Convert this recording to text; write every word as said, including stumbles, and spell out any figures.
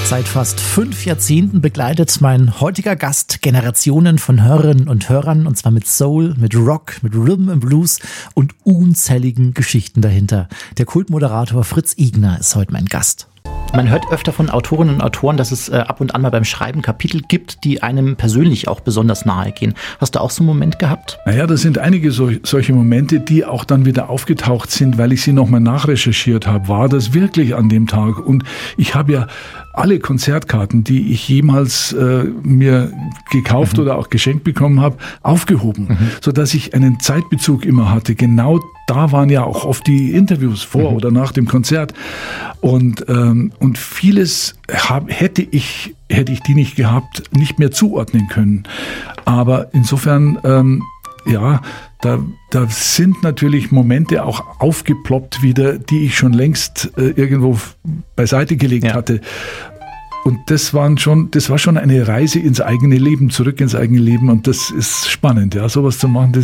Seit fast fünf Jahrzehnten begleitet mein heutiger Gast Generationen von Hörerinnen und Hörern, und zwar mit Soul, mit Rock, mit Rhythm and Blues und unzähligen Geschichten dahinter. Der Kultmoderator Fritz Igner ist heute mein Gast. Man hört öfter von Autorinnen und Autoren, dass es äh, ab und an mal beim Schreiben Kapitel gibt, die einem persönlich auch besonders nahe gehen. Hast du auch so einen Moment gehabt? Naja, das sind einige so, solche Momente, die auch dann wieder aufgetaucht sind, weil ich sie nochmal nachrecherchiert habe. War das wirklich an dem Tag? Und ich habe ja alle Konzertkarten, die ich jemals äh, mir gekauft mhm. oder auch geschenkt bekommen habe, aufgehoben, mhm. sodass ich einen Zeitbezug immer hatte. Genau da waren ja auch oft die Interviews vor mhm. oder nach dem Konzert. Und, ähm, und vieles hab, hätte ich, hätte ich die nicht gehabt, nicht mehr zuordnen können. Aber insofern, ähm, ja, da, da sind natürlich Momente auch aufgeploppt wieder, die ich schon längst äh, irgendwo beiseite gelegt ja. hatte. Und das waren schon, das war schon eine Reise ins eigene Leben, zurück ins eigene Leben. Und das ist spannend, ja, sowas zu machen. Das